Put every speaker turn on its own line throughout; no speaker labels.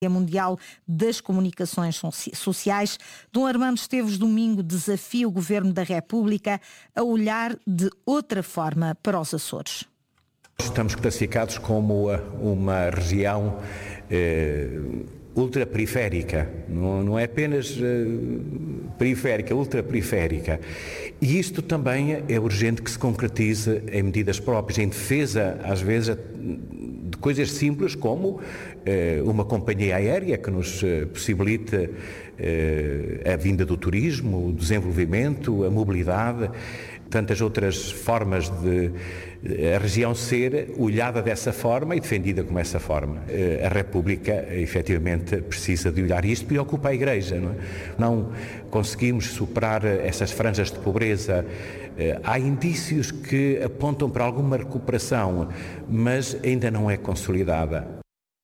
Mundial das Comunicações Sociais. Dom Armando Esteves domingo desafia o Governo da República a olhar de outra forma para os Açores.
Estamos classificados como uma região ultraperiférica, não é apenas periférica, ultraperiférica. E isto também é urgente que se concretize em medidas próprias, em defesa, às vezes, de coisas simples como uma companhia aérea que nos possibilite a vinda do turismo, o desenvolvimento, a mobilidade, tantas outras formas de a região ser olhada dessa forma e defendida como essa forma. A República, efetivamente, precisa de olhar isto, preocupa a Igreja. Não conseguimos superar essas franjas de pobreza. Há indícios que apontam para alguma recuperação, mas ainda não é consolidada.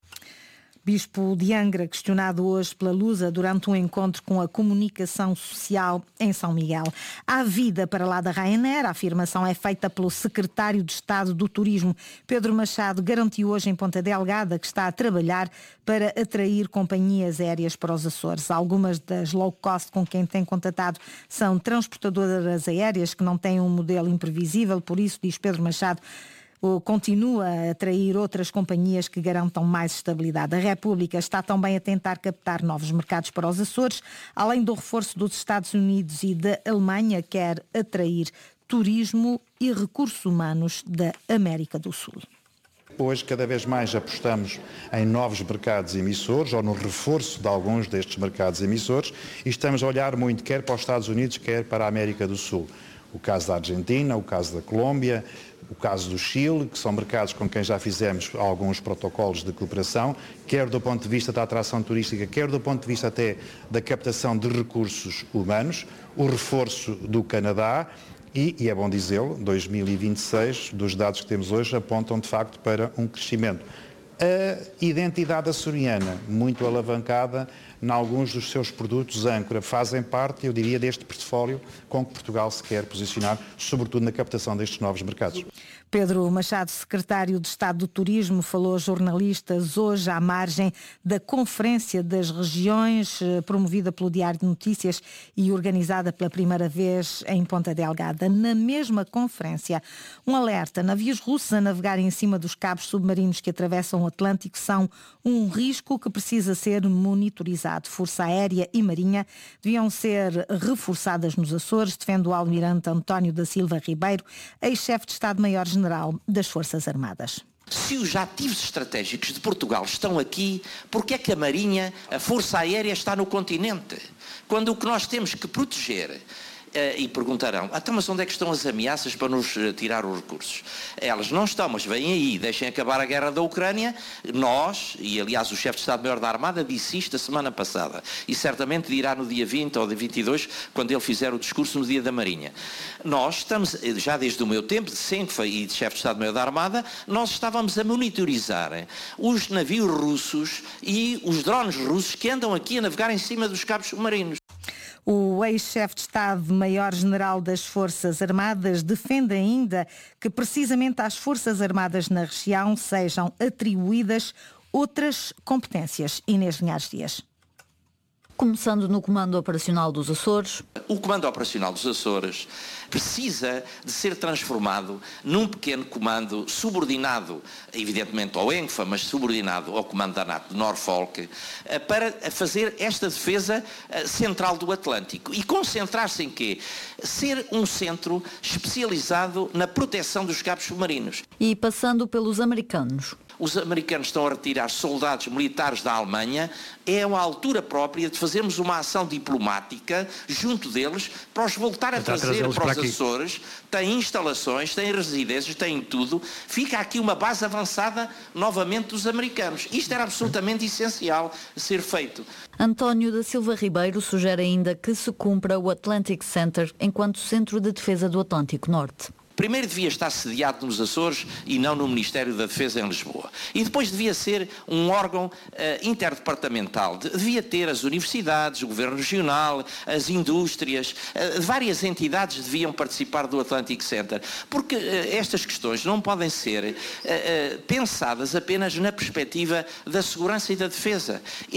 Bispo de Angra, questionado hoje pela Lusa durante um encontro com a comunicação social em São Miguel. Há vida para lá da Ryanair, a afirmação é feita pelo secretário de Estado do Turismo. Pedro Machado garantiu hoje em Ponta Delgada que está a trabalhar para atrair companhias aéreas para os Açores. Algumas das low cost com quem tem contatado são transportadoras aéreas que não têm um modelo imprevisível, por isso, diz Pedro Machado, continua a atrair outras companhias que garantam mais estabilidade. A República está também a tentar captar novos mercados para os Açores, além do reforço dos Estados Unidos e da Alemanha, quer atrair turismo e recursos humanos da América do Sul.
Hoje, cada vez mais apostamos em novos mercados emissores ou no reforço de alguns destes mercados emissores e estamos a olhar muito quer para os Estados Unidos, quer para a América do Sul. O caso da Argentina, o caso da Colômbia, o caso do Chile, que são mercados com quem já fizemos alguns protocolos de cooperação, quer do ponto de vista da atração turística, quer do ponto de vista até da captação de recursos humanos, o reforço do Canadá e é bom dizê-lo, 2026, dos dados que temos hoje, apontam de facto para um crescimento. A identidade açoriana, muito alavancada em alguns dos seus produtos âncora, fazem parte, eu diria, deste portfólio com que Portugal se quer posicionar, sobretudo na captação destes novos mercados.
Pedro Machado, secretário de Estado do Turismo, falou a jornalistas hoje à margem da Conferência das Regiões, promovida pelo Diário de Notícias e organizada pela primeira vez em Ponta Delgada. Na mesma conferência, um alerta: navios russos a navegar em cima dos cabos submarinos que atravessam o Atlântico são um risco que precisa ser monitorizado. Força Aérea e Marinha deviam ser reforçadas nos Açores, defende o almirante António da Silva Ribeiro, ex-chefe de Estado-Maior-General das Forças Armadas.
Se os ativos estratégicos de Portugal estão aqui, porque é que a Marinha, a Força Aérea está no continente? Quando o que nós temos que proteger, e perguntarão, então mas onde é que estão as ameaças para nos tirar os recursos? Elas não estão, mas vêm aí, deixem acabar a guerra da Ucrânia. Nós, e aliás o chefe de Estado-Maior da Armada disse isto a semana passada, e certamente dirá no dia 20 ou dia 22, quando ele fizer o discurso no dia da Marinha. Nós estamos, já desde o meu tempo de CENCFA e de chefe de Estado-Maior da Armada, nós estávamos a monitorizar os navios russos e os drones russos que andam aqui a navegar em cima dos cabos submarinos.
O ex-chefe de Estado-Maior-General das Forças Armadas defende ainda que precisamente às Forças Armadas na região sejam atribuídas outras competências. Inês Linhares Dias.
Começando no Comando Operacional dos Açores.
O Comando Operacional dos Açores precisa de ser transformado num pequeno comando subordinado, evidentemente ao ENCFA, mas subordinado ao Comando da NATO de Norfolk, para fazer esta defesa central do Atlântico e concentrar-se em quê? Ser um centro especializado na proteção dos cabos submarinos.
E passando pelos americanos.
Os americanos estão a retirar soldados militares da Alemanha, é uma altura própria de fazermos uma ação diplomática junto deles para os voltar a trazer para os Açores. Têm instalações, têm residências, têm tudo. Fica aqui uma base avançada novamente dos americanos. Isto era absolutamente essencial ser feito.
António da Silva Ribeiro sugere ainda que se cumpra o Atlantic Center enquanto centro de defesa do Atlântico Norte.
Primeiro devia estar sediado nos Açores e não no Ministério da Defesa em Lisboa. E depois devia ser um órgão interdepartamental. Devia ter as universidades, o Governo Regional, as indústrias, várias entidades deviam participar do Atlantic Center. Porque estas questões não podem ser pensadas apenas na perspectiva da segurança e da defesa.